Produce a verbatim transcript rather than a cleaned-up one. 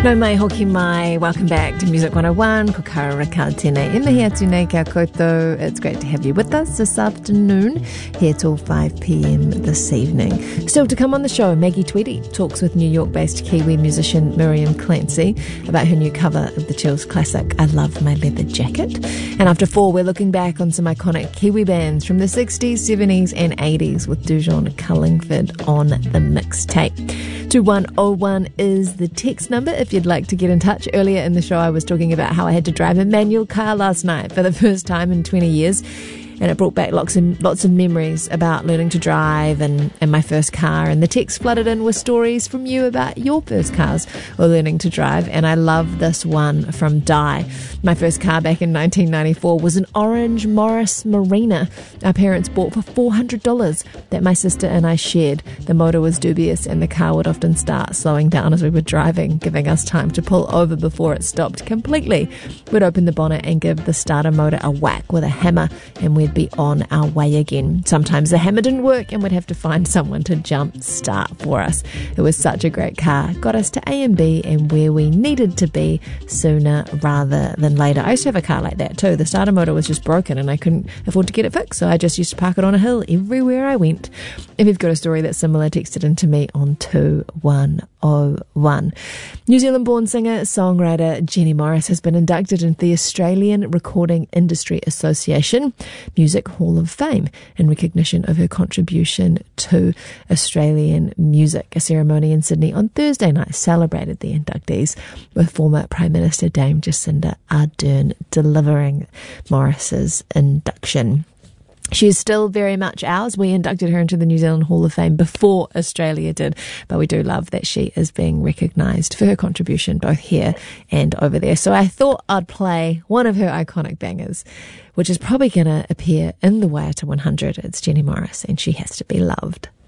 No mai hoki mai. Welcome back to Music one oh one. Ko kaura ka tēnei e mihi atu nei kia koutou. It's great to have you with us this afternoon, here till five p.m. this evening. Still to come on the show, Maggie Tweedy talks with New York-based Kiwi musician Miriam Clancy about her new cover of the Chills classic, I Love My Leather Jacket. And after four, we're looking back on some iconic Kiwi bands from the sixties, seventies and eighties with Dujon Cullingford on the mixtape. two one oh one is the text number if you'd like to get in touch. Earlier in the show I was talking about how I had to drive a manual car last night for the first time in twenty years, and it brought back lots of, lots of memories about learning to drive and, and my first car, and the text flooded in with stories from you about your first cars or learning to drive. And I love this one from Di. My first car back in nineteen ninety-four was an orange Morris Marina our parents bought for four hundred dollars that my sister and I shared. The motor was dubious and the car would often start slowing down as we were driving, giving us time to pull over before it stopped completely. We'd open the bonnet and give the starter motor a whack with a hammer, and we'd be on our way again. Sometimes the hammer didn't work and we'd have to find someone to jump start for us. It was such a great car. Got us to A and B and where we needed to be sooner rather than later. I used to have a car like that too. The starter motor was just broken and I couldn't afford to get it fixed, so I just used to park it on a hill everywhere I went. If you've got a story that's similar, text it in to me on two one oh one. New Zealand-born singer-songwriter Jenny Morris has been inducted into the Australian Recording Industry Association Music Hall of Fame in recognition of her contribution to Australian music. A ceremony in Sydney on Thursday night celebrated the inductees, with former Prime Minister Dame Jacinda Ardern delivering Morris's induction. She is still very much ours. We inducted her into the New Zealand Hall of Fame before Australia did, but we do love that she is being recognised for her contribution both here and over there. So I thought I'd play one of her iconic bangers, which is probably going to appear in the Waiata one hundred. It's Jenny Morris, and She Has to Be Loved.